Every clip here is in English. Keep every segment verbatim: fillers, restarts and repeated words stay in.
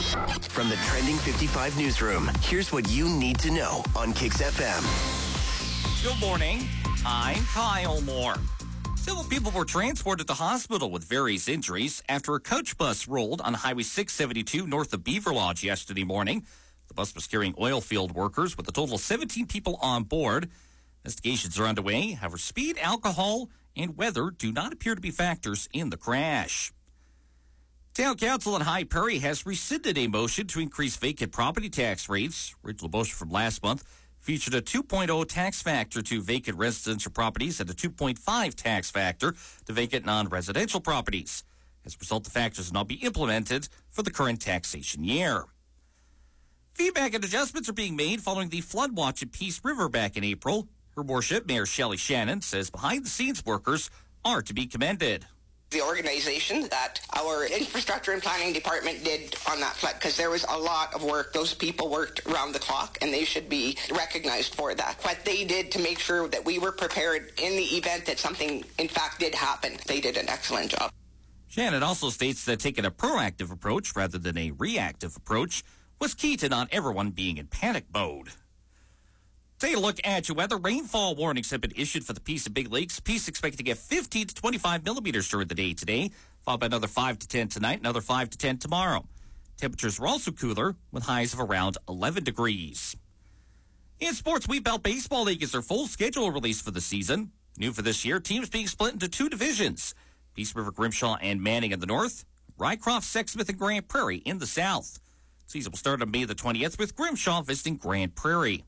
From the Trending fifty-five newsroom, here's what you need to know on Kix F M. Good morning. I'm Kyle Moore. Several people were transported to hospital with various injuries after a coach bus rolled on Highway six seventy-two north of Beaver Lodge yesterday morning. The bus was carrying oil field workers with a total of seventeen people on board. Investigations are underway. However, speed, alcohol, and weather do not appear to be factors in the crash. Town Council in High Prairie has rescinded a motion to increase vacant property tax rates. Original motion from last month featured a two point oh tax factor to vacant residential properties and a two point five tax factor to vacant non-residential properties. As a result, the factors will now be implemented for the current taxation year. Feedback and adjustments are being made following the flood watch at Peace River back in April. Her Worship, Mayor Shelley Shannon, says behind-the-scenes workers are to be commended. The organization that our infrastructure and planning department did on that flood, because there was a lot of work. Those people worked around the clock, and they should be recognized for that. What they did to make sure that we were prepared in the event that something, in fact, did happen, they did an excellent job. Shannon also states that taking a proactive approach rather than a reactive approach was key to not everyone being in panic mode. Take a look at your weather. Rainfall warnings have been issued for the Peace and Big Lakes. Peace expected to get fifteen to twenty-five millimeters during the day today, followed by another five to ten tonight, another five to ten tomorrow. Temperatures were also cooler, with highs of around eleven degrees. In sports, Wheat Belt Baseball League is their full schedule release for the season. New for this year, teams being split into two divisions. Peace River, Grimshaw, and Manning in the north. Rycroft, Sexsmith, and Grand Prairie in the south. Season will start on May the twentieth with Grimshaw visiting Grand Prairie.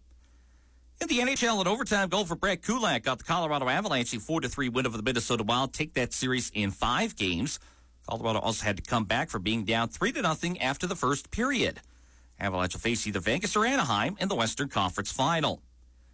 In the N H L, an overtime goal for Brett Kulak got the Colorado Avalanche a four to three win over the Minnesota Wild, take that series in five games. Colorado also had to come back for being down three to nothing after the first period. Avalanche will face either Vegas or Anaheim in the Western Conference Final.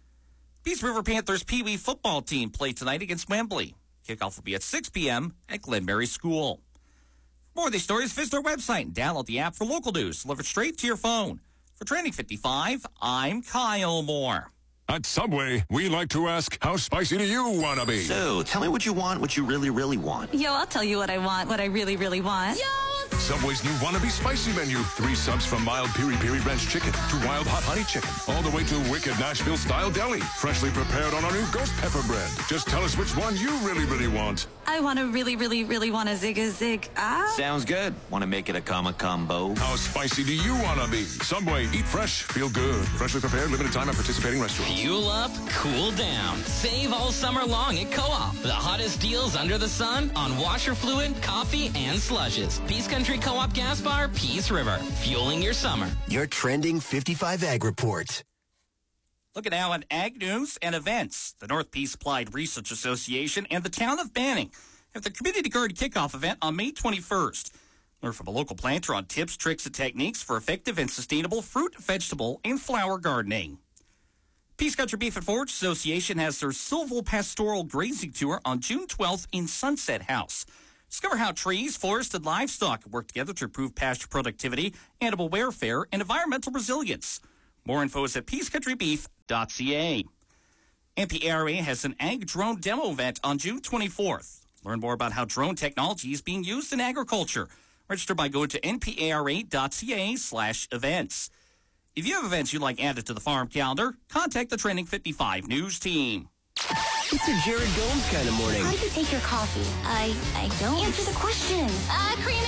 Peace River Panthers Pee Wee football team play tonight against Wembley. Kickoff will be at six p.m. at Glen Mary School. For more of these stories, visit our website and download the app for local news delivered straight to your phone. For Trending fifty-five, I'm Kyle Moore. At Subway, we like to ask, how spicy do you want to be? So, tell me what you want, what you really, really want. Yo, I'll tell you what I want, what I really, really want. Yo! Subway's new Wannabe Spicy menu. Three subs from mild piri-piri ranch chicken to wild hot honey chicken. All the way to wicked Nashville-style deli. Freshly prepared on our new ghost pepper bread. Just tell us which one you really, really want. I want to really, really, really want a zig-a-zig. Ah. Sounds good. Want to make it a comma combo? How spicy do you want to be? Subway, eat fresh, feel good. Freshly prepared, limited time at participating restaurants. Fuel up, cool down. Save all summer long at Co-op. The hottest deals under the sun on washer fluid, coffee, and slushes. Peace Country Co-op Gas Bar, Peace River. Fueling your summer. Your Trending fifty-five Ag Report. Looking now at ag news and events. The North Peace Applied Research Association and the town of Banning have the community garden kickoff event on May twenty-first. Learn from a local planter on tips, tricks, and techniques for effective and sustainable fruit, vegetable, and flower gardening. Peace Country Beef and Forage Association has their silvopastoral grazing tour on June twelfth in Sunset House. Discover how trees, forests, and livestock work together to improve pasture productivity, animal welfare, and environmental resilience. More info is at peace country beef dot c a. N P A R A has an ag drone demo event on June twenty-fourth. Learn more about how drone technology is being used in agriculture. Register by going to n p a r a dot c a slash events. If you have events you'd like added to the farm calendar, contact the Trending fifty-five News team. It's a Jared Gomes kind of morning. How do you take your coffee? I I don't. Answer the question. Uh, cream